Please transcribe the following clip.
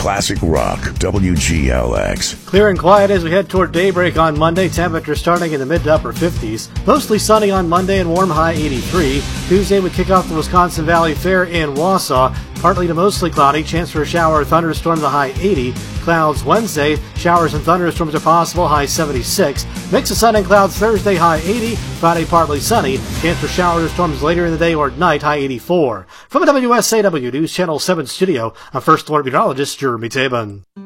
Classic Rock, WGLX. Clear and quiet as we head toward daybreak on Monday. Temperatures starting in the mid to upper 50s. Mostly sunny on Monday and warm, high 83. Tuesday we kick off the Wisconsin Valley Fair in Wausau. Partly to mostly cloudy. Chance for a shower or thunderstorm, the high 80. Clouds Wednesday. Showers and thunderstorms are possible, high 76. Mix of sun and clouds Thursday, high 80. Friday partly sunny. Chance for showers or storms later in the day or at night, high 84. From the WSAW News Channel 7 studio, I'm First Alert Meteorologist Jeremy Taban.